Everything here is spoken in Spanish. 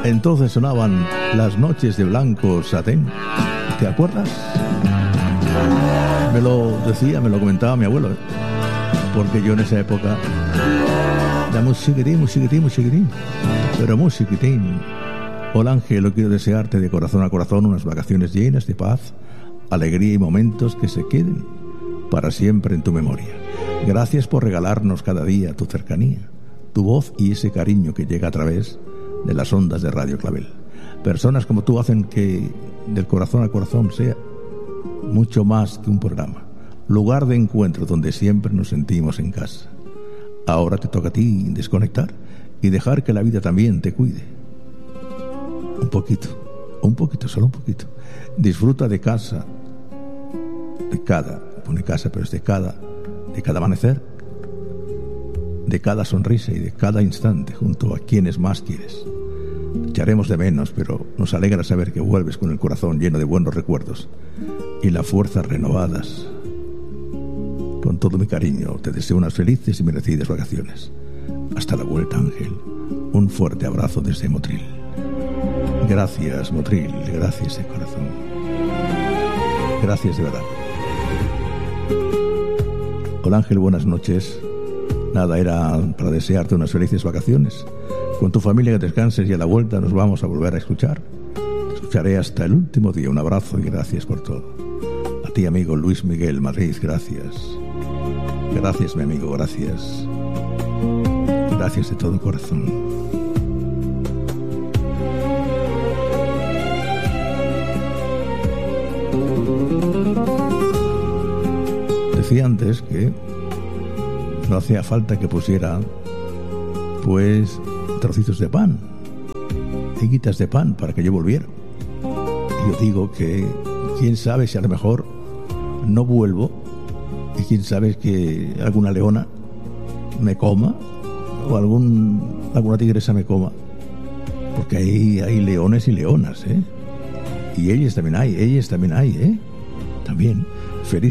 Entonces sonaban Las noches de blanco satén. ¿Te acuerdas? Me lo decía, me lo comentaba mi abuelo, porque yo en esa época era muy chiquitín, pero muy chiquitín. Hola Ángel, quiero desearte de corazón a corazón unas vacaciones llenas de paz, alegría y momentos que se queden para siempre en tu memoria. Gracias por regalarnos cada día tu cercanía, tu voz y ese cariño que llega a través de las ondas de Radio Clavel. Personas como tú hacen que Del Corazón al Corazón sea mucho más que un programa, lugar de encuentro donde siempre nos sentimos en casa. Ahora te toca a ti desconectar y dejar que la vida también te cuide. Un poquito, solo un poquito. Disfruta de casa, pone casa, pero es de cada amanecer, de cada sonrisa y de cada instante junto a quienes más quieres. Te echaremos de menos, pero nos alegra saber que vuelves con el corazón lleno de buenos recuerdos y las fuerzas renovadas. Con todo mi cariño, te deseo unas felices y merecidas vacaciones. Hasta la vuelta, Ángel. Un fuerte abrazo desde Motril. Gracias, Motril. Gracias de corazón. Gracias de verdad. Hola, Ángel. Buenas noches. Nada, era para desearte unas felices vacaciones. Con tu familia que descanses y a la vuelta nos vamos a volver a escuchar. Te escucharé hasta el último día. Un abrazo y gracias por todo. A ti, amigo Luis Miguel Madrid, gracias. Gracias, mi amigo, gracias. Gracias de todo corazón. Decía antes que no hacía falta que pusiera pues trocitos de pan, higuitas de pan para que yo volviera. Y yo digo que quién sabe si a lo mejor no vuelvo y quién sabe que alguna leona me coma o alguna tigresa me coma, porque ahí hay leones y leonas, y ellas también hay, también feliz